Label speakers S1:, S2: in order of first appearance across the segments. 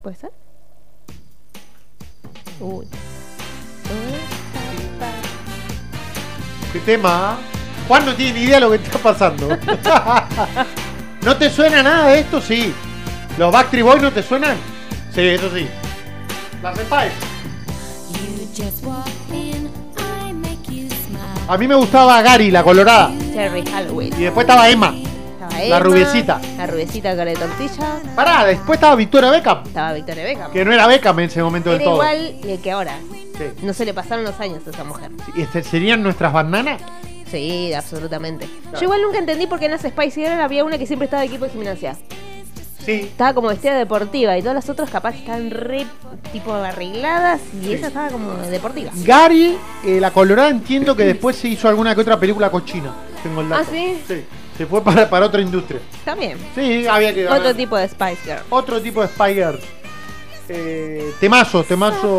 S1: ¿Puede ser? Uy.
S2: ¿Qué tema? Juan no tiene ni idea de lo que está pasando. ¿No te suena nada de esto? Sí. ¿Los Backstreet Boys no te suenan? Sí, eso sí. Las Spice. A mí me gustaba Gary, la colorada.
S1: Cherry Halloween.
S2: Y después estaba Emma.
S1: Estaba
S2: La rubiecita.
S1: La rubiecita cara de tortilla.
S2: Pará, después estaba Victoria Beckham.
S1: Estaba Victoria Beckham.
S2: Que no era Beckham en ese momento del
S1: Era
S2: todo.
S1: igual que ahora.
S2: Sí.
S1: No se le pasaron los años a esa mujer.
S2: ¿Y serían nuestras bandanas?
S1: Sí, absolutamente.
S2: Claro.
S1: Yo igual nunca entendí por qué en las Spice Girls había una que siempre estaba de equipo de gimnasia.
S2: Sí.
S1: Estaba como vestida deportiva y todas las otras capaz que estaban re tipo arregladas y
S2: Sí.
S1: esa estaba como deportiva.
S2: Gary, la colorada, entiendo que después se hizo alguna que otra película cochina. Tengo el dato.
S1: ¿Ah, sí?
S2: Sí. Se fue para otra industria.
S1: También.
S2: Sí, había que...
S1: Otro tipo de Spice Girl.
S2: Otro tipo de Spy Girl. Temazo.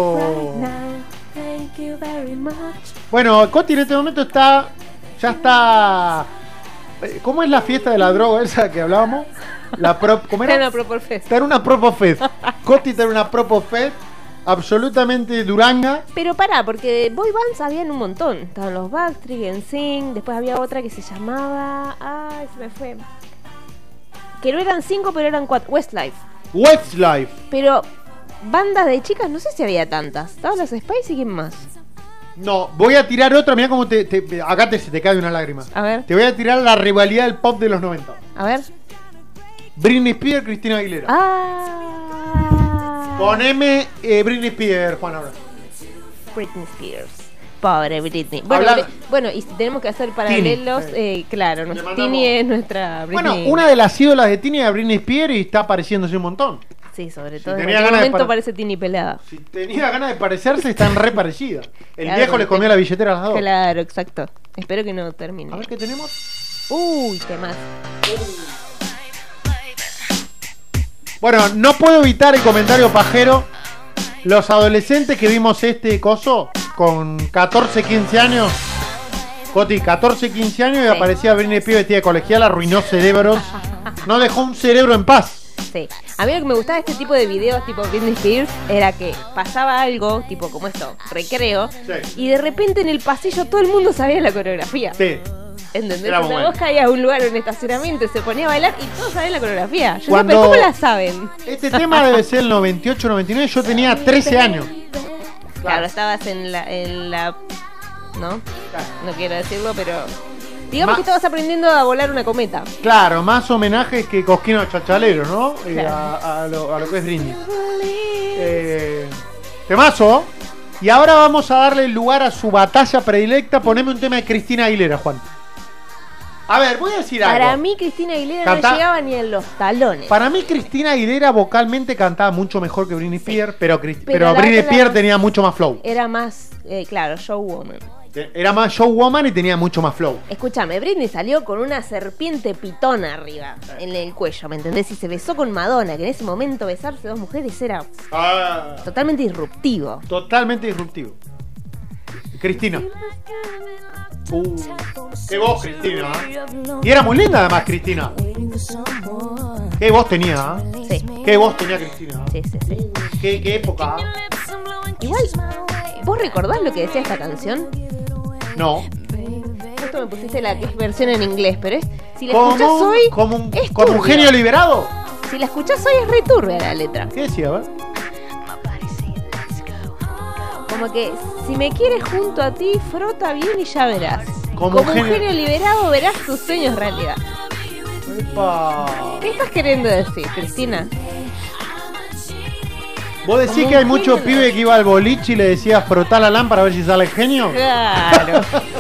S1: Thank you very much.
S2: Bueno, Coti en este momento ya está... ¿Cómo es la fiesta de la droga esa que hablábamos? ¿Cómo era?
S1: Era una Proper Fest.
S2: Está en una Propo Fest. Coti está en una Propo Fest absolutamente duranga.
S1: Pero pará, porque boy bands habían un montón. Estaban los Backstreet, NSYNC, después había otra que se llamaba... Ay, se me fue. Que no eran 5, pero eran 4. Westlife.
S2: Westlife.
S1: Pero bandas de chicas, no sé si había tantas. Estaban las Spice y quién más.
S2: No, voy a tirar otra. Mira cómo acá se te cae una lágrima.
S1: A ver,
S2: Te voy a tirar la rivalidad del pop de los 90.
S1: a ver.
S2: Britney Spears, Cristina Aguilera.
S1: Ah.
S2: Poneme Britney Spears, Juan, ahora.
S1: Britney Spears. Pobre Britney. Bueno, y si tenemos que hacer paralelos, claro,
S2: Le mandamos-
S1: Tini es nuestra Britney.
S2: Bueno, una de las ídolas de Tini es Britney Spears y está pareciéndose un montón.
S1: Sí, sobre
S2: Si
S1: todo en
S2: tenía
S1: este
S2: ganas de
S1: momento parece Tini pelada.
S2: Si tenía ganas de parecerse, están re parecidas. El
S1: Claro,
S2: viejo le comió la billetera a las dos.
S1: Claro, exacto. Espero que no termine.
S2: A ver qué tenemos.
S1: Uy, qué más.
S2: Bueno, no puedo evitar el comentario pajero. Los adolescentes que vimos este coso con 14, 15 años. Coti, 14, 15 años y
S1: Sí.
S2: aparecía Britney Spears vestida de colegial, arruinó cerebros. No dejó un cerebro en paz.
S1: Sí. A mí lo que me gustaba de este tipo de videos tipo Britney Spears era que pasaba algo, tipo como esto, recreo,
S2: Sí.
S1: y de repente en el pasillo todo el mundo sabía la coreografía.
S2: Sí.
S1: ¿Entendés?
S2: Era
S1: O sea,
S2: bueno.
S1: vos caías a un lugar en un estacionamiento y se ponía a bailar y todos sabían la coreografía. Yo decía,
S2: Cuando-
S1: pero ¿cómo la saben?
S2: Este tema debe ser el 98, 99. Yo tenía 13 años.
S1: Claro, estabas en la ¿no? No quiero decirlo, pero digamos que estabas aprendiendo a volar una cometa.
S2: Claro, más homenajes que Cosquino Chachalero, ¿no?
S1: Claro.
S2: A lo que es Britney. Temazo. Y ahora vamos a darle lugar a su batalla predilecta. Poneme un tema de Cristina Aguilera, Juan. A ver, voy a decir algo.
S1: Para mí Cristina Aguilera
S2: Canta-
S1: no llegaba ni en los talones.
S2: Para mí Cristina Aguilera vocalmente cantaba mucho mejor que Britney Spears, pero
S1: la
S2: Britney
S1: otra-
S2: Spears tenía mucho más flow.
S1: Era más, claro, showwoman.
S2: Era más showwoman y tenía mucho más flow.
S1: Escúchame, Britney salió con una serpiente pitona arriba, en el cuello, ¿me entendés? Y se besó con Madonna, que en ese momento besarse dos mujeres era totalmente disruptivo.
S2: Totalmente disruptivo. Cristina. Qué voz, Cristina. Y era muy linda además, Cristina. Qué voz tenía.
S1: Sí,
S2: Qué voz tenía Cristina.
S1: sí, sí, sí.
S2: Qué época.
S1: Igual, ¿vos recordás lo que decía esta canción?
S2: No.
S1: Justo me pusiste la que es versión en inglés, pero es, si la escuchás hoy,
S2: como un
S1: es
S2: como un
S1: turbia.
S2: genio liberado.
S1: Si la escuchás hoy es re turbia la letra.
S2: ¿Qué decía? A ver.
S1: Como que si me quieres junto a ti, frota bien y ya verás.
S2: Como
S1: Como
S2: un
S1: un
S2: genio-
S1: genio liberado verás tus sueños realidad.
S2: Epa.
S1: ¿Qué estás queriendo decir, Cristina?
S2: ¿Vos decís
S1: Como
S2: que hay
S1: un
S2: mucho
S1: genio.
S2: pibe que iba al boliche y le decía frotá la lámpara a ver si sale el genio?
S1: Claro.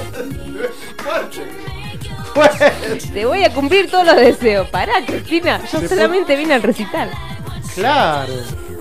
S1: Te voy a cumplir todos los deseos. Pará, Cristina. Yo
S2: Se
S1: solamente vine al recital.
S2: Claro.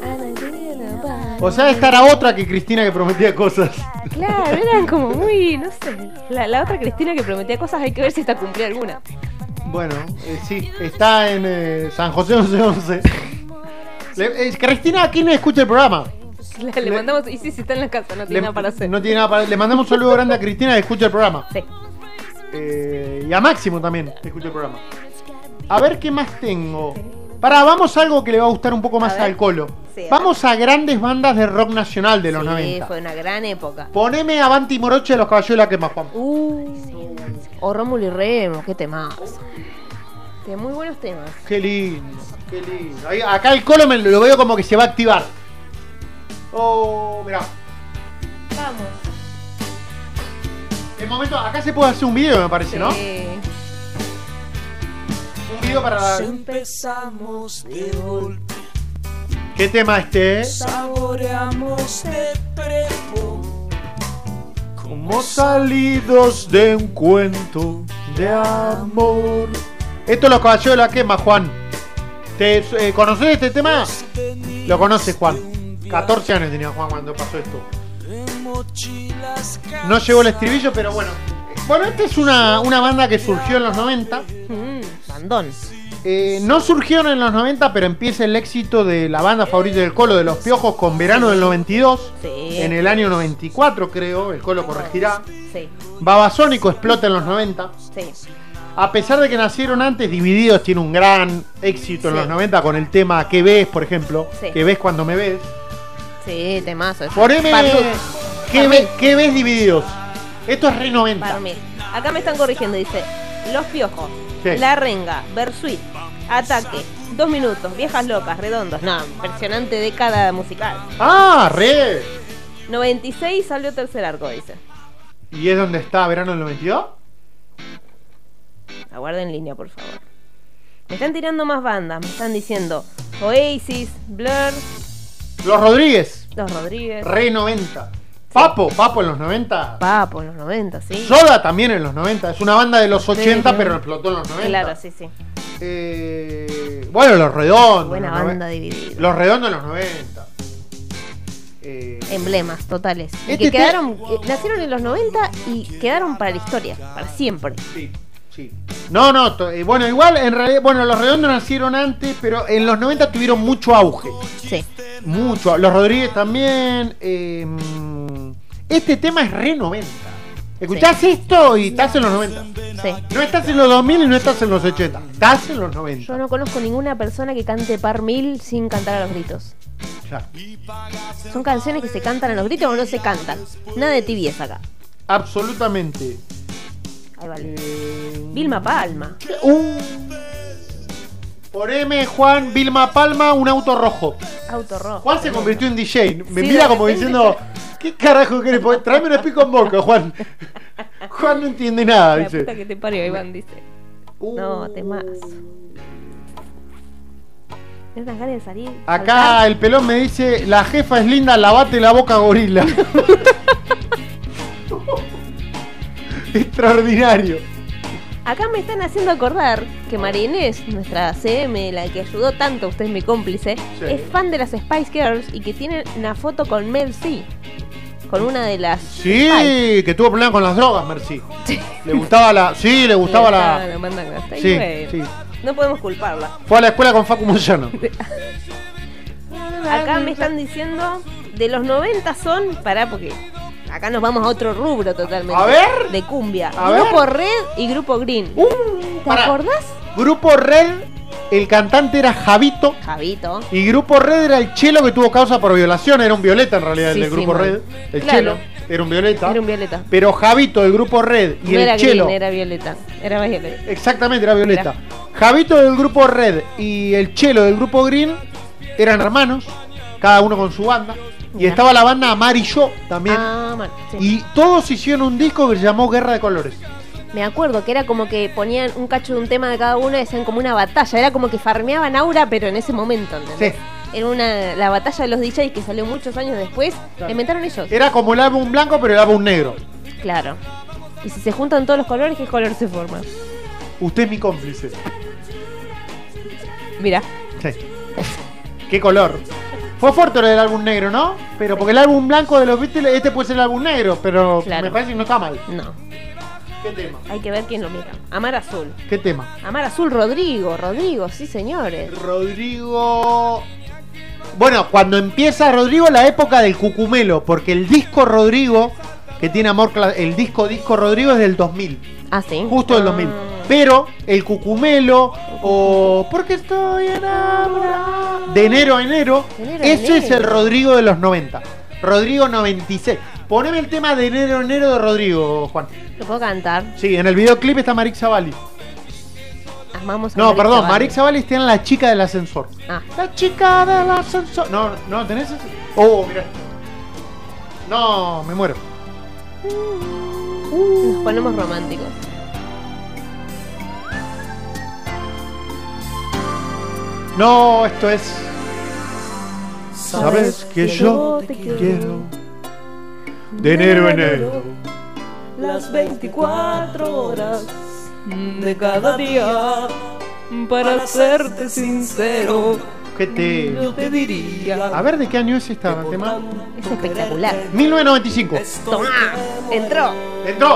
S2: O sea, esta era otra que Cristina que prometía cosas.
S1: Claro, eran como muy, no sé. La otra Cristina que prometía cosas, hay que ver si esta cumplió alguna.
S2: Bueno, sí, está en San José 1111. Cristina, ¿quién escucha el programa?
S1: Le mandamos, y sí, está en la casa, no tiene nada para hacer.
S2: No tiene nada para. Le mandamos un saludo grande a Cristina que escucha el programa.
S1: Sí.
S2: Y a Máximo también que escucha el programa. A ver qué más tengo. Vamos a algo que le va a gustar un poco más
S1: A ver.
S2: al Colo.
S1: Sí,
S2: Vamos a grandes bandas de rock nacional de los 90.
S1: fue una gran época.
S2: Poneme Avanti Moroche de los Caballeros de la Quema, Juan.
S1: O Rómulo y Remo, qué temas. Tiene muy buenos temas.
S2: Qué lindo, qué lindo. Ahí, acá el colo lo veo como que se va a activar. Oh, mirá.
S1: Vamos.
S2: El momento, acá se puede hacer un video, me parece, ¿no? Un video para...
S3: Empezamos de golpe,
S2: ¿Qué tema este?
S3: saboreamos de prepo,
S2: Como salidos de un cuento de amor. Esto es los Caballeros de la Quema, Juan. ¿Conoces este tema? Lo conoces, Juan. 14 años tenía Juan cuando pasó esto. No llegó el estribillo, pero bueno. Bueno, esta es una banda que surgió en los 90.
S1: Bandón.
S2: No surgieron en los 90, pero empieza el éxito de la banda favorita del Colo, de Los Piojos, con Verano del 92.
S1: Sí.
S2: En el año 94, creo. El Colo corregirá.
S1: Sí.
S2: Babasónico explota en los 90.
S1: Sí.
S2: A pesar de que nacieron antes, Divididos tiene un gran éxito en
S1: Sí.
S2: los 90 con el tema ¿Qué ves?, por ejemplo.
S1: Sí.
S2: ¿Qué ves cuando me ves?
S1: Sí, temazo.
S2: Poneme ¿Qué ves Divididos? Esto es re 90.
S1: Para mí. Acá me están corrigiendo, dice Los Piojos,
S2: Sí.
S1: La Renga, Bersuit, Ataque, 2 minutos, Viejas Locas, Redondos. No, impresionante década musical.
S2: ¡Ah, re!
S1: 96 salió Tercer Arco, dice.
S2: ¿Y es donde está Verano del 92?
S1: Aguarda en línea, por favor. Me están tirando más bandas, me están diciendo Oasis, Blur,
S2: Los Rodríguez,
S1: Los Rodríguez,
S2: re 90. Papo en los 90.
S1: Papo en los 90, sí.
S2: Soda también en los 90. Es una banda de los 80,
S1: sí.
S2: pero explotó en los 90.
S1: Claro, sí, sí.
S2: Bueno, Los Redondos.
S1: Buena
S2: en los
S1: banda
S2: 90.
S1: dividida.
S2: Los Redondos en los 90.
S1: Emblemas totales. Y
S2: Este
S1: que quedaron, nacieron en los 90 y quedaron para la historia, para siempre.
S2: Sí, sí. No, bueno, igual en realidad, bueno, Los Redondos nacieron antes, pero en los 90 tuvieron mucho auge.
S1: Sí.
S2: Mucho. Los Rodríguez también. Este tema es re 90. Escuchás esto y estás en los 90.
S1: Sí.
S2: No estás en los 2000 y no estás en los 80. Estás en los 90.
S1: Yo no conozco ninguna persona que cante Par Mil sin cantar a los gritos.
S2: Claro.
S1: Son canciones que se cantan a los gritos o no se cantan. Nada de tibieza acá.
S2: Absolutamente.
S1: Ahí vale. Vilma Palma.
S2: Poneme, Juan, Vilma Palma, un auto rojo.
S1: Auto rojo.
S2: Juan se convirtió en DJ. Me
S1: Sí,
S2: mira
S1: de
S2: como
S1: repente.
S2: diciendo, ¿qué carajo querés? Tráeme un espejo en boca, Juan. Juan no entiende nada,
S1: La
S2: dice.
S1: puta que te parió, Iván dice. No, temazo. ¿Tienes unas ganas de salir?
S2: Acá
S1: saltar?
S2: el pelón me dice, la jefa es linda, lavate la boca, gorila. Extraordinario.
S1: Acá me están haciendo acordar que María Inés, nuestra CM, la que ayudó tanto, usted es mi cómplice,
S2: Sí.
S1: es fan de las Spice Girls y que tiene una foto con Mel C. Con una de las
S2: Sí,
S1: Spice.
S2: que tuvo problemas con las drogas, Merci.
S1: Sí.
S2: Le gustaba la... Sí, le gustaba la...
S1: La mandanga, está ahí,
S2: Sí,
S1: bueno.
S2: sí.
S1: No podemos culparla.
S2: Fue a la escuela con Facu Moyano.
S1: Acá me están diciendo de los 90 son, pará porque acá nos vamos a otro rubro totalmente.
S2: A ver.
S1: De cumbia.
S2: A
S1: Grupo
S2: ver.
S1: Red y Grupo Green. ¿Te
S2: Pará.
S1: acordás?
S2: Grupo Red, el cantante era Javito.
S1: Javito.
S2: Y Grupo Red era el chelo que tuvo causa por violación. Era un violeta en realidad,
S1: Sí,
S2: el del
S1: sí,
S2: Grupo
S1: mal.
S2: Red. El
S1: Claro.
S2: chelo era un violeta.
S1: Era un violeta.
S2: Pero Javito del Grupo Red y
S1: No
S2: el
S1: era
S2: chelo.
S1: Green, era violeta. Era violeta.
S2: Exactamente, era violeta. Javito del Grupo Red y el chelo del Grupo Green eran hermanos, cada uno con su banda. Y
S1: Mira.
S2: estaba la banda Amar y Yo también.
S1: Ah, man, sí.
S2: Y todos hicieron un disco que se llamó Guerra de Colores.
S1: Me acuerdo que era como que ponían un cacho de un tema de cada uno y hacían como una batalla. Era como que farmeaban aura, pero en ese momento, ¿entendés?
S2: Sí.
S1: Era la batalla de los DJs que salió muchos años después.
S2: Claro.
S1: La inventaron ellos.
S2: Era como el álbum blanco, pero el álbum negro.
S1: Claro. Y si se juntan todos los colores, ¿qué color se forma?
S2: Usted es mi cómplice.
S1: Mira.
S2: Sí. ¿Qué color? Fue fuerte lo del álbum negro, ¿no? Pero porque el álbum blanco de los Beatles, este puede ser el álbum negro, pero
S1: Claro.
S2: me parece que no está mal.
S1: No.
S2: ¿Qué tema?
S1: Hay que ver quién lo mira. Amar Azul.
S2: ¿Qué tema?
S1: Amar Azul, Rodrigo, sí señores.
S2: Rodrigo... Bueno, cuando empieza Rodrigo, la época del cucumelo, porque el disco Rodrigo, que tiene amor, el disco Rodrigo es del 2000.
S1: Ah, sí.
S2: Justo del 2000. Pero el Cucumelo o Porque estoy enamorado de enero a enero, ese es el Rodrigo de los 90. Rodrigo 96. Poneme el tema de enero a enero de Rodrigo, Juan.
S1: ¿Lo puedo cantar?
S2: Sí, en el videoclip está Marix Zavalli.
S1: Amamos a
S2: No,
S1: Marix
S2: perdón,
S1: Zavalli.
S2: Marix Zavalli está en La chica del ascensor.
S1: Ah.
S2: La chica del ascensor. No, ¿tenés ese? Oh, mira. No, me muero.
S1: Nos ponemos románticos.
S2: No, esto es... Sabes que yo te quiero de enero a enero.
S1: Las 24 horas de cada día. Para serte sincero,
S2: ¿Qué te...?
S1: yo te diría.
S2: A ver, ¿de qué año es este tema?
S1: Es espectacular.
S2: 1995.
S1: Tomá, entró.
S2: Entró.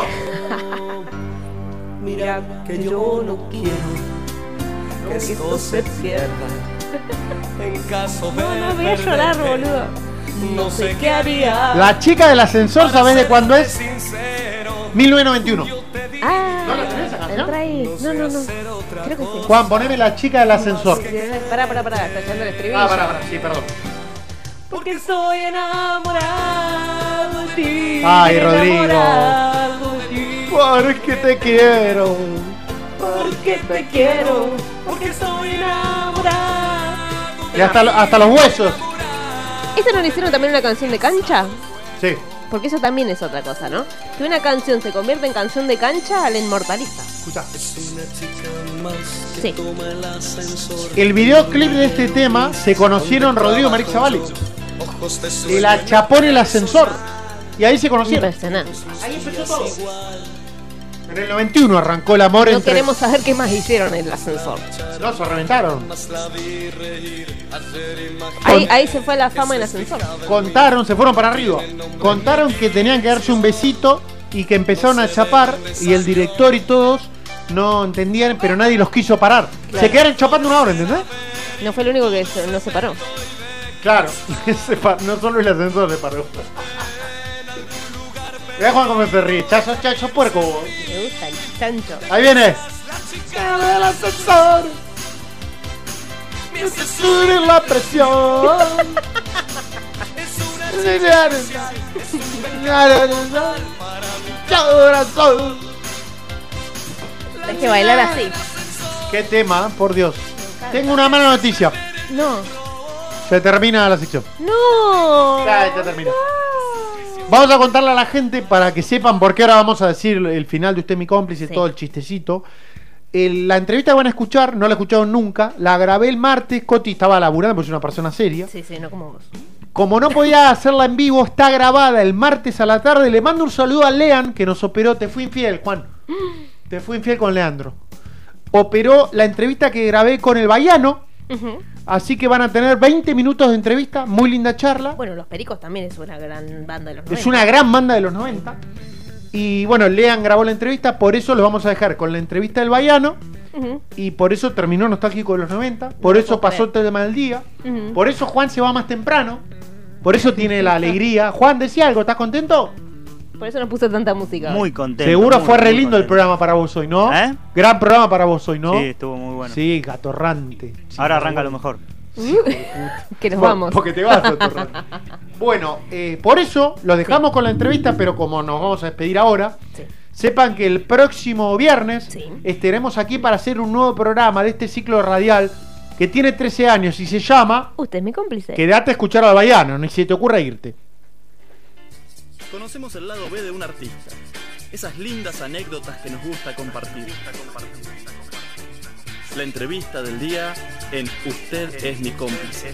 S3: Mira que yo no quiero que esto se pierda. En caso de
S1: No voy a llorar, boludo.
S3: no sé qué haría.
S2: La chica del ascensor, ¿sabés de cuándo es?
S3: Sincero,
S2: 1991.
S1: Ah,
S2: ¿No la tenés esa canción?
S1: entra ahí. No. Creo que sí.
S2: Juan, poneme La chica del ascensor.
S1: Pará. Está echando el estribillo.
S2: Pará, sí, perdón.
S1: Porque estoy enamorado de ti.
S2: Ay, Rodrigo.
S1: Enamorado de ti.
S2: Porque te quiero.
S1: Porque te quiero. Porque estoy enamorado.
S2: Y hasta los huesos.
S1: ¿Esa no le hicieron también una canción de cancha?
S2: Sí.
S1: Porque eso también es otra cosa, ¿no? Que una canción se convierte en canción de cancha, la inmortaliza.
S2: Escuchá.
S1: Sí.
S2: El videoclip de este tema se conocieron Rodrigo y Marix Zavalli. Y la chapó en el ascensor. Y ahí se conocieron.
S1: Impresionante.
S2: Ahí empezó todo. En el 91 arrancó el amor
S1: No
S2: entre...
S1: queremos saber qué más hicieron en el ascensor.
S2: No, se reventaron.
S1: Ahí se fue la fama en el ascensor.
S2: Contaron, se fueron para arriba. Contaron que tenían que darse un besito y que empezaron a chapar y el director y todos no entendían, pero nadie los quiso parar.
S1: Claro.
S2: Se quedaron chapando una hora, ¿entendés?
S1: No fue el único que no se paró.
S2: Claro, no solo el ascensor se paró. Ve Juan cómo se ríe, chacho puerco. Vos.
S1: Me gusta el chancho.
S2: Ahí viene. El ascensor. Me hace subir la presión.
S1: Hay que bailar así.
S2: Qué tema, por Dios. Tengo una mala noticia.
S1: No.
S2: Se termina la sección.
S1: No.
S2: Ya termina. Vamos a contarle a la gente para que sepan, porque ahora vamos a decir el final de Usted mi cómplice,
S1: Sí.
S2: todo el chistecito. La entrevista que van a escuchar, no la escucharon nunca, la grabé el martes. Coti estaba laburando porque es una persona seria.
S1: Sí, no como vos.
S2: Como no podía hacerla en vivo, está grabada el martes a la tarde. Le mando un saludo a Lean, que nos operó. Te fui infiel, Juan. Te fui infiel con Leandro. Operó la entrevista que grabé con el Baiano.
S1: Ujú.
S2: Así que van a tener 20 minutos de entrevista. Muy linda charla.
S1: Bueno, Los Pericos también es una gran banda de los 90.
S2: Es una gran banda de los 90. Y bueno, Lean grabó la entrevista. Por eso los vamos a dejar con la entrevista del Baiano.
S1: Ujú.
S2: Y por eso terminó Nostálgico de los 90. Por
S1: No
S2: eso
S1: puedo
S2: pasó el
S1: creer.
S2: tema del día.
S1: Ujú.
S2: Por eso Juan se va más temprano. Por eso tiene la alegría. Juan, decía algo, ¿estás contento?
S1: Por eso no puse tanta música.
S4: Muy contento.
S2: Seguro
S4: muy,
S2: fue re
S4: muy
S2: lindo el
S4: contento.
S2: programa para vos hoy, ¿no?
S4: ¿Eh?
S2: Gran programa para vos hoy, ¿no?
S4: Sí, estuvo muy bueno.
S2: Sí, gatorrante. Sí,
S4: Ahora arranca
S2: bueno.
S4: lo mejor.
S1: Que nos
S2: Por-
S1: vamos.
S2: Porque te vas, gatorrante. Bueno, por eso lo dejamos con la entrevista, pero como nos vamos a despedir ahora,
S1: Sí.
S2: sepan que el próximo viernes
S1: Sí.
S2: estaremos aquí para hacer un nuevo programa de este ciclo radial que tiene 13 años y se llama
S1: Usted es mi cómplice.
S2: Quédate a escuchar al Baiano, ni se te ocurra irte.
S5: Conocemos el lado B de un artista. Esas lindas anécdotas que nos gusta compartir. La entrevista del día en Usted es mi cómplice.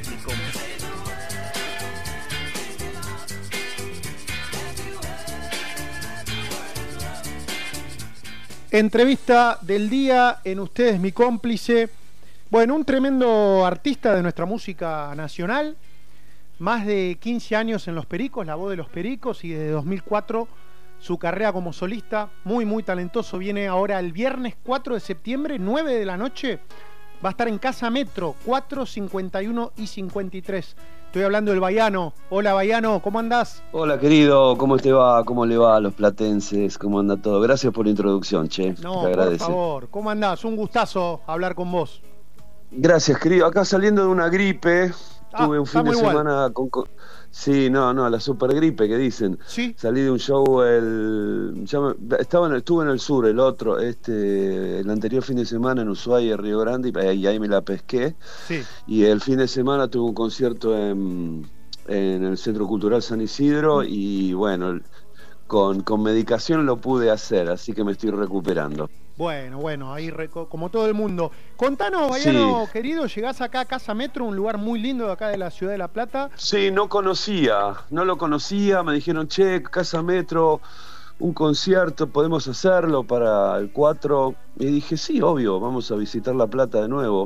S2: Entrevista del día en Ustedes mi cómplice. Bueno, un tremendo artista de nuestra música nacional. Más de 15 años en Los Pericos, la voz de Los Pericos, y desde 2004 su carrera como solista. Muy, muy talentoso. Viene ahora el viernes 4 de septiembre, 9 de la noche. Va a estar en Casa Metro, 4, 51 y 53. Estoy hablando del Baiano. Hola, Baiano, ¿cómo andás?
S4: Hola, querido, ¿cómo te va? ¿Cómo le va a los platenses? ¿Cómo anda todo? Gracias por la introducción, che.
S2: No,
S4: te agradece.
S2: por favor, ¿cómo andás? Un gustazo hablar con vos.
S4: Gracias, querido. Acá saliendo de una gripe, tuve un fin de semana con... Sí, no, la super gripe que dicen.
S2: Sí.
S4: Salí de un show estuve en el sur, el anterior fin de semana en Ushuaia, Río Grande, y ahí me la pesqué.
S2: Sí.
S4: Y el fin de semana tuve un concierto en el Centro Cultural San Isidro y bueno, con medicación lo pude hacer, así que me estoy recuperando.
S2: Bueno, ahí como todo el mundo. Contanos, Baiano,
S4: Sí.
S2: querido, llegás acá a Casa Metro, un lugar muy lindo de acá de la ciudad de La Plata.
S4: Sí, no lo conocía, me dijeron, che, Casa Metro, un concierto, podemos hacerlo para el 4, y dije, sí, obvio, vamos a visitar La Plata de nuevo.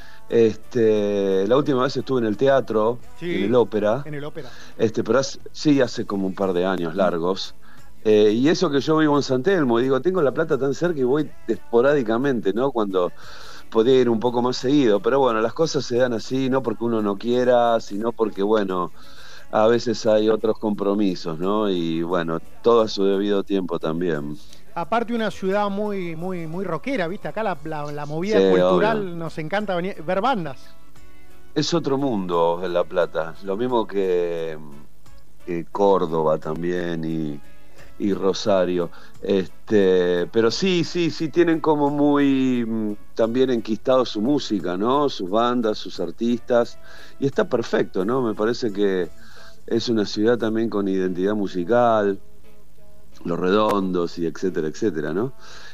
S4: La última vez estuve en el teatro,
S2: Sí,
S4: en el ópera.
S2: En el ópera.
S4: Pero hace como un par de años largos. Y eso que yo vivo en San Telmo, digo, tengo La Plata tan cerca y voy esporádicamente, ¿no? Cuando podía ir un poco más seguido. Pero bueno, las cosas se dan así, no porque uno no quiera, sino porque, bueno, a veces hay otros compromisos, ¿no? Y bueno, todo a su debido tiempo también.
S2: Aparte una ciudad muy rockera, ¿viste? Acá la movida
S4: Sí,
S2: cultural
S4: obvio.
S2: Nos encanta ver bandas.
S4: Es otro mundo en La Plata, lo mismo que Córdoba también y Rosario. Pero sí, tienen como muy también enquistado su música, ¿no? Sus bandas, sus artistas, y está perfecto, ¿no? Me parece que es una ciudad también con identidad musical, Los Redondos y etcétera, ¿no?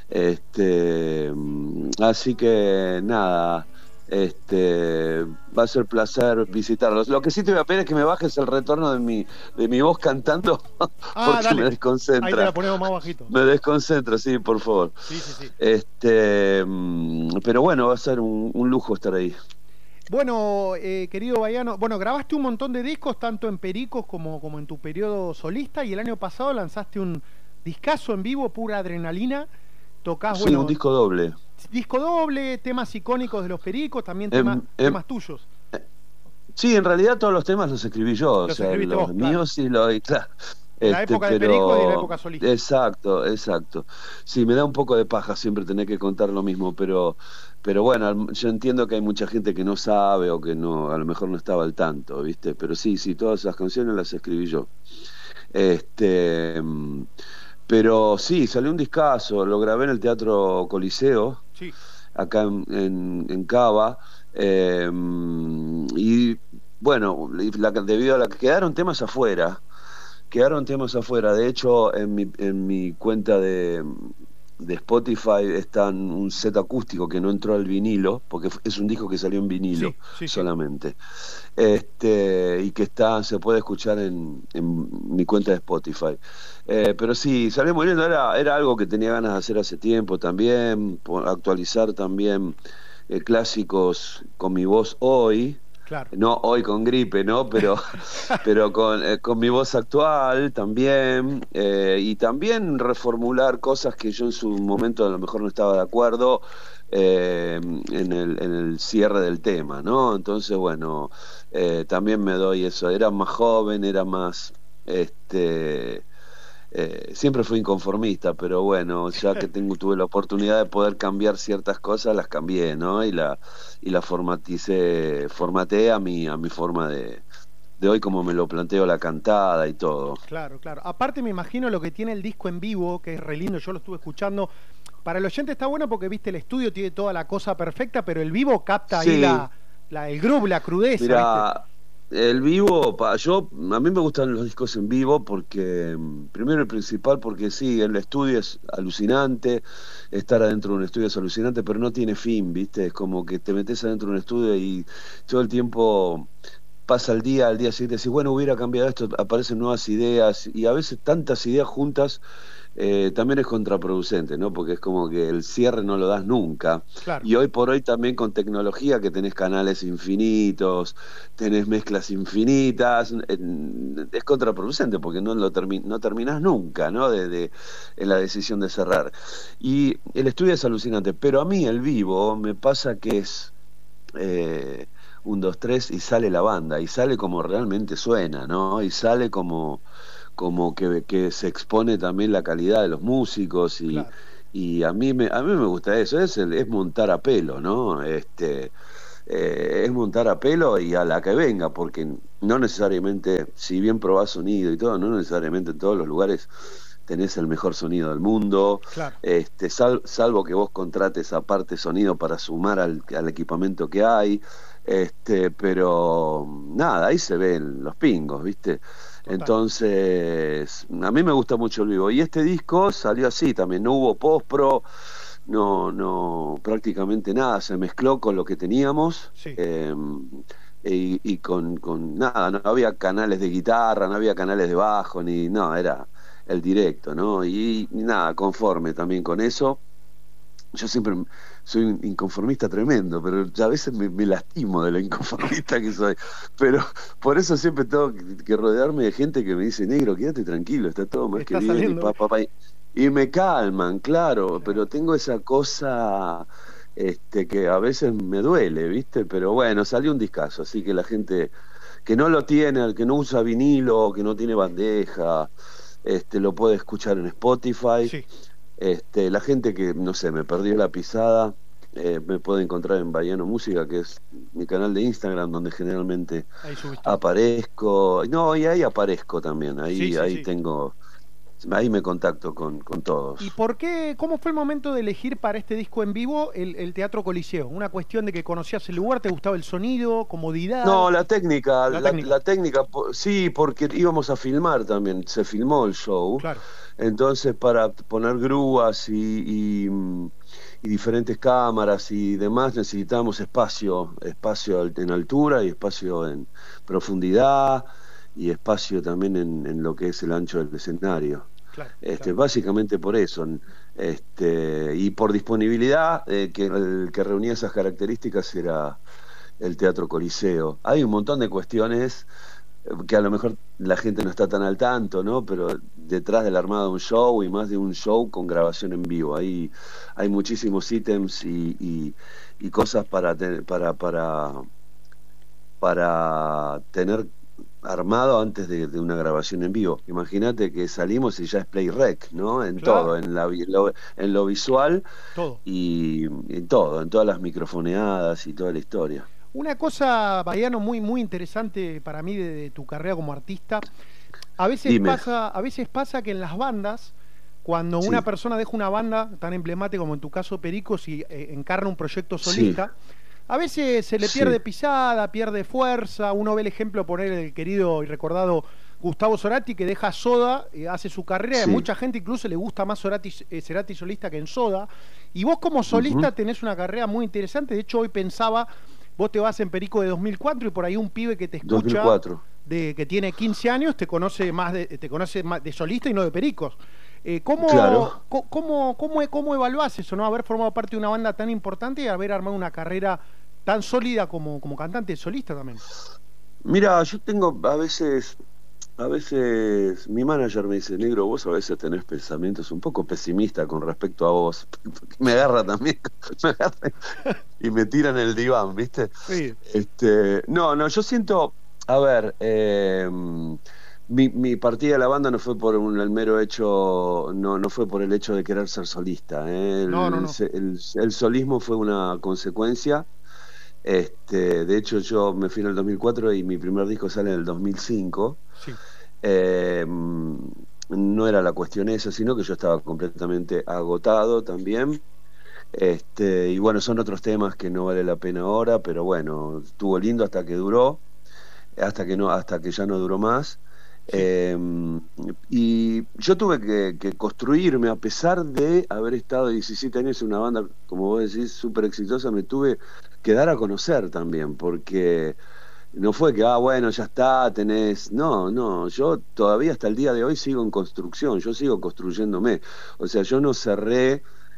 S4: Así que nada, va a ser placer visitarlos. Lo que sí te voy a pedir es que me bajes el retorno de mi voz cantando, porque
S2: dale.
S4: me desconcentra.
S2: Ahí te la ponemos más bajito.
S4: Me desconcentra, sí, por favor.
S2: Sí.
S4: Pero bueno, va a ser un lujo estar ahí.
S2: Bueno, querido Baiano, grabaste un montón de discos, tanto en Pericos como en tu periodo solista, y el año pasado lanzaste un discazo en vivo, Pura Adrenalina. Tocás,
S4: Sí, un disco doble.
S2: Disco doble, temas icónicos de los Pericos, también temas tuyos.
S4: Sí, en realidad todos los temas los escribí yo,
S2: Los escribiste vos,
S4: míos y los... Claro.
S2: La época de Perico y la época solista.
S4: Exacto. Sí, me da un poco de paja siempre tener que contar lo mismo, pero bueno, yo entiendo que hay mucha gente que no sabe o que no, a lo mejor no estaba al tanto, ¿viste? Pero sí, todas esas canciones las escribí yo. Pero sí, salió un discazo, lo grabé en el Teatro Coliseo,
S2: Sí.
S4: acá en Cava, y bueno, debido a la que quedaron temas afuera. De hecho, en mi cuenta de Spotify está un set acústico que no entró al vinilo, porque es un disco que salió en vinilo solamente. Y que se puede escuchar en mi cuenta de Spotify. Pero sí, salió muy lindo, era algo que tenía ganas de hacer hace tiempo también, actualizar también clásicos con mi voz hoy.
S2: Claro.
S4: No hoy con gripe, ¿no? Pero con mi voz actual también, y también reformular cosas que yo en su momento a lo mejor no estaba de acuerdo en el cierre del tema, ¿no? Entonces, bueno, también me doy eso. Era más joven, era más... siempre fui inconformista, pero bueno, ya que tuve la oportunidad de poder cambiar ciertas cosas, las cambié, ¿no? Y la formateé a mi forma de hoy, como me lo planteo la cantada y todo.
S2: Claro. Aparte me imagino lo que tiene el disco en vivo, que es re lindo, yo lo estuve escuchando. Para el oyente está bueno porque, viste, el estudio tiene toda la cosa perfecta, pero el vivo capta ahí el groove, la crudeza.
S4: Mirá,
S2: ¿viste?
S4: el vivo, a mí me gustan los discos en vivo porque, primero y principal, porque sí, el estudio es alucinante, estar adentro de un estudio es alucinante, pero no tiene fin, ¿viste? Es como que te metes adentro de un estudio y todo el tiempo pasa al día siguiente, decís, bueno, hubiera cambiado esto, aparecen nuevas ideas, y a veces tantas ideas juntas también es contraproducente, ¿no? Porque es como que el cierre no lo das nunca.
S2: Claro.
S4: Y hoy por hoy también con tecnología, que tenés canales infinitos, tenés mezclas infinitas, es contraproducente porque no terminás nunca, ¿no? En la decisión de cerrar. Y el estudio es alucinante, pero a mí el vivo me pasa que es 1, 2, 3 y sale la banda, y sale como realmente suena, ¿no? Y sale como que se expone también la calidad de los músicos
S2: Claro.
S4: y a mí me gusta eso, es montar a pelo, ¿no? Es montar a pelo y a la que venga, porque no necesariamente, si bien probás sonido y todo, no necesariamente en todos los lugares tenés el mejor sonido del mundo,
S2: Claro.
S4: salvo que vos contrates aparte sonido para sumar al equipamiento que hay, pero nada, ahí se ven los pingos, ¿viste?
S2: Total.
S4: Entonces, a mí me gusta mucho el vivo, y este disco salió así también, no hubo post-pro, no, prácticamente nada, se mezcló con lo que teníamos,
S2: Sí.
S4: y con nada, no había canales de guitarra, no había canales de bajo, no, era el directo, ¿no? Y nada, conforme también con eso. Yo siempre soy un inconformista tremendo, pero a veces me lastimo de lo inconformista que soy. Pero por eso siempre tengo que rodearme de gente que me dice, negro, quédate tranquilo, está todo más
S2: Está
S4: que bien,
S2: saliendo.
S4: y me calman, claro, pero tengo esa cosa que a veces me duele, ¿viste? Pero bueno, salió un discazo, así que la gente que no lo tiene, al que no usa vinilo, que no tiene bandeja, lo puede escuchar en Spotify.
S2: Sí.
S4: La gente que, no sé, me perdió la pisada, me puede encontrar en Bahiano Música, que es mi canal de Instagram, donde generalmente
S2: Ahí subiste.
S4: aparezco. No, y ahí aparezco también, ahí
S2: Sí.
S4: ahí me contacto con todos.
S2: ¿Y por qué, cómo fue el momento de elegir para este disco en vivo el Teatro Coliseo? ¿Una cuestión de que conocías el lugar, te gustaba el sonido, comodidad?
S4: No, la técnica,
S2: La
S4: la técnica, sí, porque íbamos a filmar también, se filmó el show.
S2: Claro.
S4: Entonces, para poner grúas y diferentes cámaras y demás, necesitábamos espacio en altura y espacio en profundidad y espacio también en lo que es el ancho del escenario.
S2: Claro.
S4: Básicamente por eso, y por disponibilidad, que el que reunía esas características era el Teatro Coliseo. Hay un montón de cuestiones que a lo mejor la gente no está tan al tanto, ¿no? Pero detrás del armado de un show, y más de un show con grabación en vivo, hay muchísimos ítems y cosas para tener armado antes de una grabación en vivo. Imagínate que salimos y ya es play rec, ¿no? En
S2: Claro.
S4: todo, en lo visual
S2: Todo.
S4: y en todo, en todas las microfoneadas y toda la historia.
S2: Una cosa, Bahiano, muy interesante para mí de tu carrera como artista. A veces
S4: Dime.
S2: pasa que en las bandas, cuando
S4: Sí.
S2: una persona deja una banda tan emblemática como en tu caso Pericos y encarna un proyecto solista, a veces se le
S4: Sí.
S2: pierde pisada, pierde fuerza. Uno ve el ejemplo, poner el querido y recordado Gustavo Cerati, que deja Soda, hace su carrera, y a
S4: Sí.
S2: mucha gente incluso le gusta más Cerati solista que en Soda. Y vos como solista tenés una carrera muy interesante. De hecho, hoy pensaba, vos te vas en Perico de 2004 y por ahí un pibe que te escucha
S4: 2004.
S2: que tiene 15 años te conoce más de solista y no de Pericos. ¿Cómo,
S4: Claro.
S2: cómo evaluás eso, no? Haber formado parte de una banda tan importante y haber armado una carrera tan sólida como cantante solista también.
S4: Mira, yo tengo a veces mi manager me dice, negro, vos a veces tenés pensamientos un poco pesimistas con respecto a vos. Me agarra también, me agarra y me tira en el diván, ¿viste?
S2: Sí.
S4: No, yo siento, a ver, mi partida de la banda no fue por el mero hecho, no fue por el hecho de querer ser solista, ¿eh?
S2: No.
S4: El solismo fue una consecuencia. De hecho, yo me fui en el 2004 y mi primer disco sale en el 2005.
S2: Sí.
S4: No era la cuestión esa, sino que yo estaba completamente agotado también. Y bueno, son otros temas que no vale la pena ahora, pero bueno, estuvo lindo hasta que duró, hasta que ya no duró más. Y yo tuve que construirme, a pesar de haber estado 17 años en una banda, como vos decís, súper exitosa, me tuve que dar a conocer también, porque no fue que, bueno, ya está, tenés... No, yo todavía hasta el día de hoy sigo en construcción, yo sigo construyéndome. O sea, yo no cerré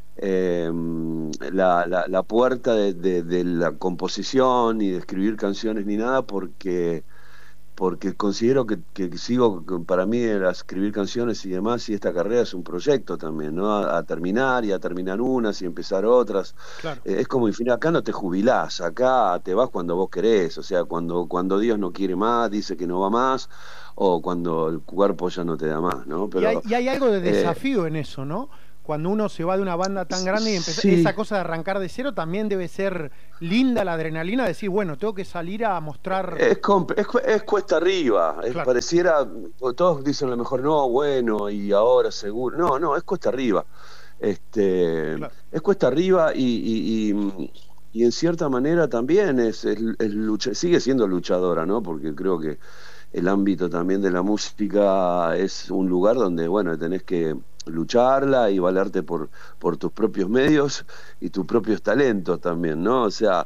S4: la puerta de la composición, ni de escribir canciones, ni nada, porque porque considero que sigo, para mí era escribir canciones y demás, y esta carrera es un proyecto también, ¿no? A terminar y a terminar unas y empezar otras.
S2: Claro.
S4: Es como infinito, acá no te jubilás, acá te vas cuando vos querés, o sea, cuando Dios no quiere más, dice que no va más, o cuando el cuerpo ya no te da más, ¿no? Pero,
S2: y hay algo de desafío en eso, ¿no? Cuando uno se va de una banda tan grande y empezar esa cosa de arrancar de cero, también debe ser linda la adrenalina de decir, bueno, tengo que salir a mostrar...
S4: Es cuesta arriba,
S2: Claro.
S4: Pareciera, todos dicen a lo mejor, no, bueno, y ahora seguro, no, es cuesta arriba.
S2: Claro.
S4: Es cuesta arriba y en cierta manera también es sigue siendo luchadora, ¿no? Porque creo que el ámbito también de la música es un lugar donde, bueno, tenés que lucharla y valerte por tus propios medios y tus propios talentos también, ¿no? O sea,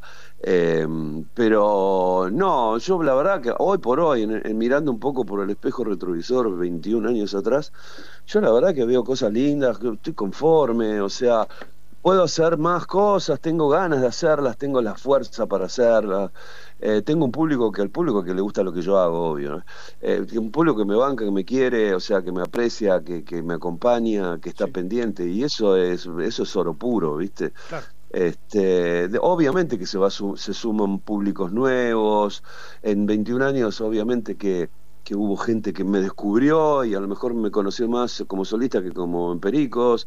S4: pero no, yo la verdad que hoy por hoy, en mirando un poco por el espejo retrovisor 21 años atrás, yo la verdad que veo cosas lindas, que estoy conforme, o sea, puedo hacer más cosas, tengo ganas de hacerlas, tengo la fuerza para hacerlas. Tengo un público al público que le gusta lo que yo hago, obvio, ¿no? Un público que me banca, que me quiere, o sea, que me aprecia, que me acompaña, que está pendiente, y eso es oro puro, ¿viste?
S2: Claro.
S4: Obviamente que se suman públicos nuevos. En 21 años obviamente que hubo gente que me descubrió y a lo mejor me conoció más como solista que como en Pericos.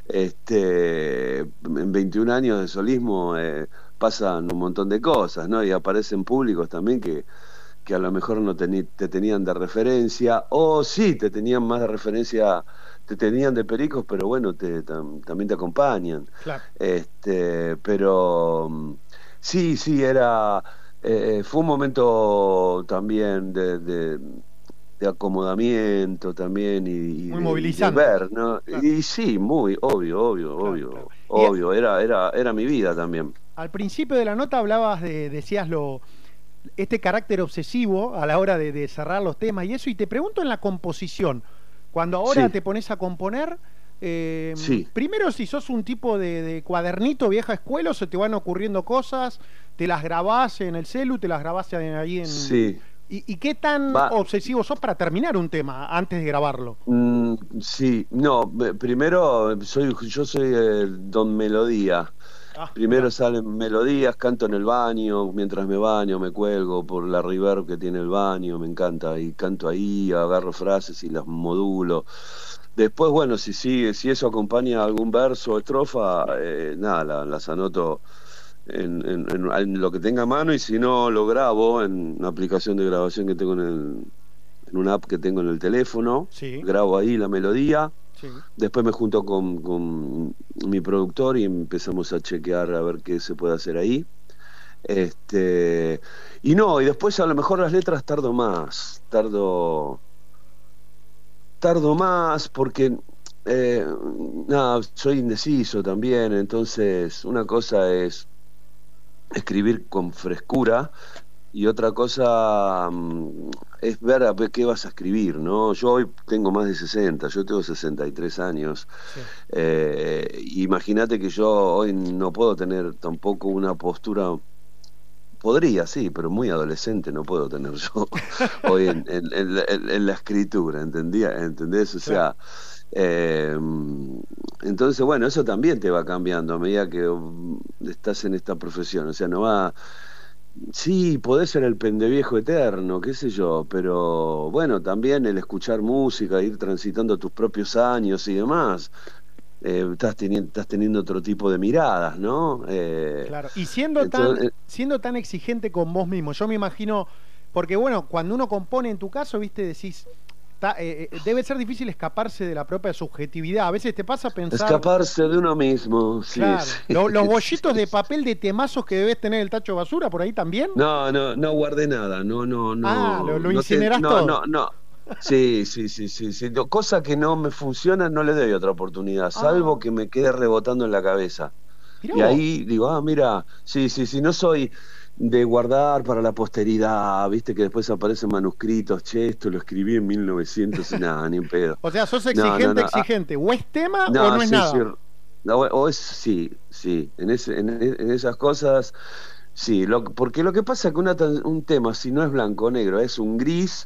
S4: En 21 años de solismo pasan un montón de cosas, ¿no? Y aparecen públicos también que a lo mejor no te tenían de referencia, o sí te tenían más de referencia, te tenían de Pericos, pero bueno, también te acompañan.
S2: Claro.
S4: Pero sí, era fue un momento también de acomodamiento también y
S2: muy movilizante,
S4: de ver, ¿no?
S2: Claro.
S4: Y sí, muy obvio,
S2: Claro.
S4: Era mi vida también.
S2: Al principio de la nota hablabas decías este carácter obsesivo a la hora de cerrar los temas y eso, y te pregunto en la composición, cuando ahora
S4: Sí.
S2: te pones a componer,
S4: Sí.
S2: primero si sos un tipo de cuadernito vieja escuela o se te van ocurriendo cosas, te las grabás en el celu, te las grabás ahí en...
S4: Sí.
S2: ¿Y qué tan obsesivo sos para terminar un tema antes de grabarlo?
S4: Sí, no, primero yo soy don melodía. Primero
S2: mirá.
S4: salen melodías, canto en el baño, mientras me baño, me cuelgo por la reverb que tiene el baño, me encanta, y canto ahí, agarro frases y las modulo. Después, bueno, si eso acompaña algún verso o estrofa, nada, las anoto en lo que tenga a mano, y si no, lo grabo en una aplicación de grabación que tengo en una app que tengo en el teléfono.
S2: Sí.
S4: Grabo ahí la melodía.
S2: Sí.
S4: Después me junto con mi productor y empezamos a chequear a ver qué se puede hacer ahí. Y después a lo mejor las letras tardo más porque soy indeciso también, entonces una cosa es escribir con frescura y otra cosa es ver a ver qué vas a escribir, ¿no? Yo hoy tengo más de 60, yo tengo 63 años.
S2: Sí.
S4: Imagínate que yo hoy no puedo tener tampoco una postura, podría, sí, pero muy adolescente no puedo tener yo hoy en la escritura, ¿entendés? O sea, entonces, bueno, eso también te va cambiando a medida que estás en esta profesión, o sea, no va... Sí, podés ser el pendeviejo eterno, qué sé yo, pero bueno, también el escuchar música, ir transitando tus propios años y demás, estás teniendo otro tipo de miradas, ¿no?
S2: Claro, y siendo tan exigente con vos mismo, yo me imagino, porque bueno, cuando uno compone, en tu caso, viste, decís, debe ser difícil escaparse de la propia subjetividad. A veces te pasa pensar...
S4: Escaparse de uno mismo, sí.
S2: Claro.
S4: Sí.
S2: Los bollitos de papel de temazos que debes tener el tacho de basura, ¿por ahí también?
S4: No guardé nada, no.
S2: Ah, lo
S4: no
S2: incinerás todo.
S4: No. Sí. Cosa que no me funciona, no le doy otra oportunidad, salvo que me quede rebotando en la cabeza.
S2: Mirá
S4: Y
S2: vos.
S4: ahí digo, mira, sí, no soy de guardar para la posteridad, viste que después aparecen manuscritos, esto lo escribí en 1900, nada, ni en pedo.
S2: O sea, sos exigente, exigente. ¿O es tema o no es nada?
S4: Sí, en esas cosas Sí, porque lo que pasa es que un tema, si no es blanco o negro, es un gris,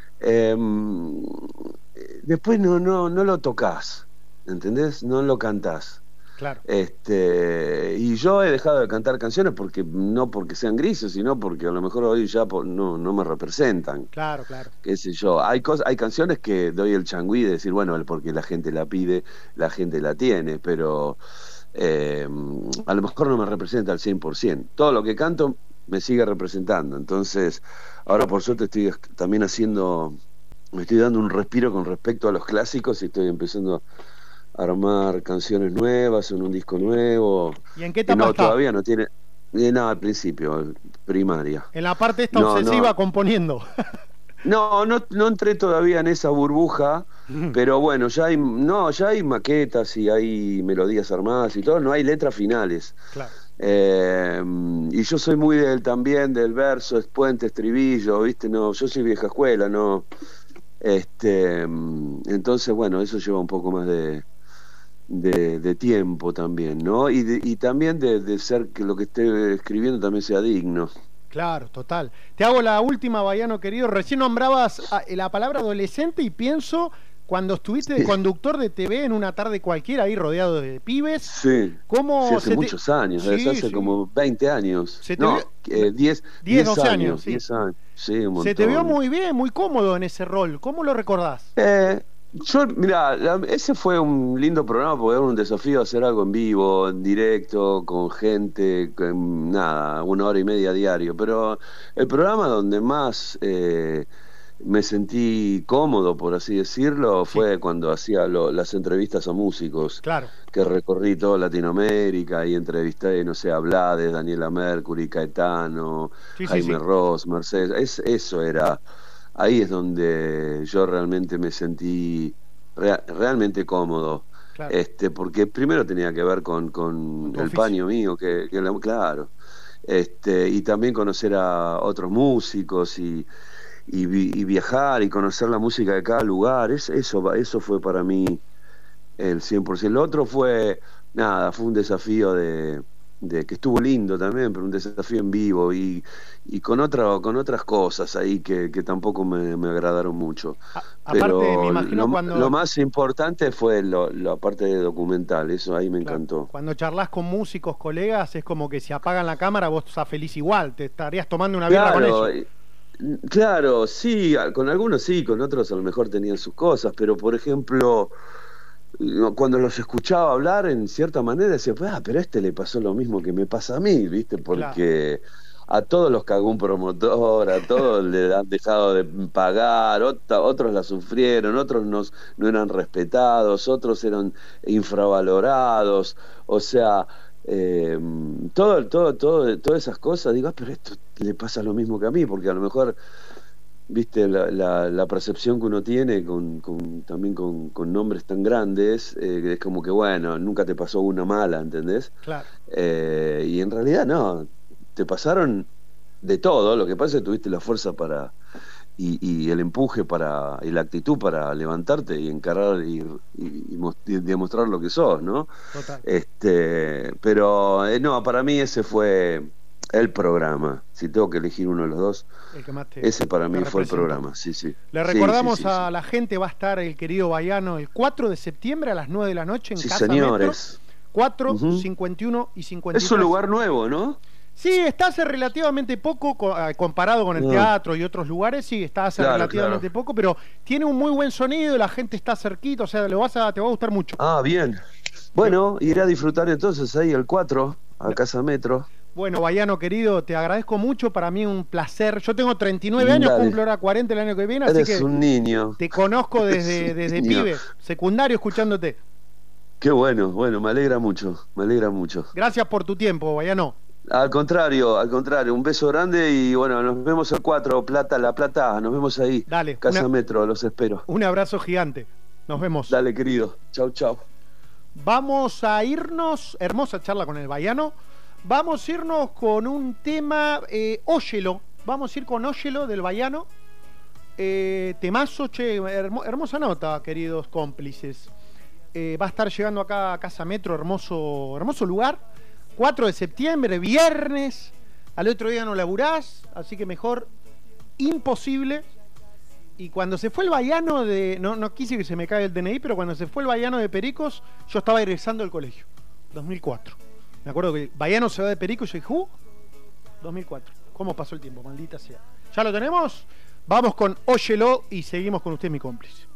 S4: después no lo tocas, ¿entendés? No lo cantás.
S2: Claro.
S4: Y yo he dejado de cantar canciones no porque sean grises, sino porque a lo mejor hoy ya no me representan.
S2: Claro, claro.
S4: Qué sé yo, hay canciones que doy el changüí de decir, bueno, porque la gente la pide, la gente la tiene, pero a lo mejor no me representa al 100%. Todo lo que canto me sigue representando. Entonces, ahora por suerte estoy también me estoy dando un respiro con respecto a los clásicos y estoy empezando a armar canciones nuevas en un disco nuevo.
S2: ¿Y en qué etapa está?
S4: Todavía no tiene nada al principio, primaria.
S2: En la parte esta obsesiva componiendo.
S4: No entré todavía en esa burbuja, pero bueno, ya hay maquetas y hay melodías armadas y todo, no hay letras finales.
S2: Claro.
S4: Y yo soy muy también del verso, es puente, estribillo, ¿viste? No, yo soy vieja escuela, no. Entonces, bueno, eso lleva un poco más de tiempo también, ¿no? Y también de ser que lo que esté escribiendo también sea digno.
S2: Claro, total. Te hago la última, Baiano querido. Recién nombrabas la palabra adolescente y pienso cuando estuviste de conductor de TV en una tarde cualquiera, ahí rodeado de pibes.
S4: Sí,
S2: ¿cómo
S4: hace muchos años, hace como 20 años. 10,
S2: 12 años.
S4: 10 años, sí, un montón.
S2: Se te vio muy bien, muy cómodo en ese rol. ¿Cómo lo recordás?
S4: Mirá, ese fue un lindo programa porque era un desafío hacer algo en vivo, en directo, con gente, nada, 1 hora y media diario. Pero el programa donde más me sentí cómodo, por así decirlo, fue cuando hacía las entrevistas a músicos. Claro. Que recorrí toda Latinoamérica y entrevisté, no sé, a Blades, Daniela Mercury, Caetano, Jaime Ross, Mercedes. Eso era. Ahí es donde yo realmente me sentí realmente cómodo. Claro. Porque primero tenía que ver con el paño mío, claro. Y también conocer a otros músicos y viajar y conocer la música de cada lugar. Eso fue para mí el 100%. Lo otro fue un desafío de que estuvo lindo también, pero un desafío en vivo y con otras cosas ahí que tampoco me agradaron mucho. Pero
S2: aparte, me imagino
S4: lo más importante fue la parte de documental, eso ahí me encantó.
S2: Cuando charlas con músicos, colegas, es como que si apagan la cámara vos estás feliz igual, te estarías tomando una birra con ellos.
S4: Claro, sí, con algunos sí, con otros a lo mejor tenían sus cosas, pero por ejemplo, cuando los escuchaba hablar, en cierta manera decía, pero a este le pasó lo mismo que me pasa a mí, ¿viste? Porque a todos los cagó un promotor, a todos le han dejado de pagar, otros la sufrieron, otros no eran respetados, otros eran infravalorados, o sea, todas esas cosas, digo, pero esto le pasa lo mismo que a mí, porque a lo mejor, viste, la percepción que uno tiene también con nombres tan grandes, es como que, bueno, nunca te pasó una mala, ¿entendés? Claro. Y en realidad no, te pasaron de todo, lo que pasa es que tuviste la fuerza y el empuje y la actitud para levantarte y encarar y demostrar lo que sos, ¿no? Total. Pero no, para mí ese fue el programa. Si tengo que elegir uno de los dos, ese para mí fue el programa. Sí.
S2: Le recordamos a la gente, va a estar el querido Baiano el 4 de septiembre a las 9 de la noche en Casa
S4: señores.
S2: Metro. 4, 51 y 53.
S4: Es un lugar nuevo, ¿no?
S2: Sí, está hace relativamente poco comparado con el teatro y otros lugares, sí, está hace relativamente poco, pero tiene un muy buen sonido, la gente está cerquita, o sea, te va a gustar mucho.
S4: Ah, bien. Bueno, iré a disfrutar entonces ahí el 4, a Casa Metro.
S2: Bueno, Baiano querido, te agradezco mucho, para mí un placer. Yo tengo 39 años, cumplo ahora 40 el año que viene, así que
S4: un niño.
S2: Te conozco desde pibe, secundario, escuchándote.
S4: Qué bueno, me alegra mucho.
S2: Gracias por tu tiempo, Baiano.
S4: Al contrario, un beso grande y bueno, nos vemos el 4, La Plata, nos vemos ahí.
S2: Dale.
S4: Casa Metro, los espero.
S2: Un abrazo gigante, nos vemos.
S4: Dale, querido, chau.
S2: Vamos a irnos, hermosa charla con el Baiano. Vamos a irnos con un tema, Óyelo. Vamos a ir con Óyelo del Baiano. Temazo, hermosa nota, queridos cómplices. Va a estar llegando acá a Casa Metro, hermoso lugar. 4 de septiembre, viernes. al otro día no laburás, así que mejor imposible. Y cuando se fue el Baiano de... No quise que se me caiga el DNI, pero cuando se fue el Baiano de Pericos, yo estaba egresando del colegio. 2004. Me acuerdo que Baiano se va de Pericos y yo dije, 2004. ¿Cómo pasó el tiempo? Maldita sea. ¿Ya lo tenemos? Vamos con Óyelo y seguimos con usted, mi cómplice.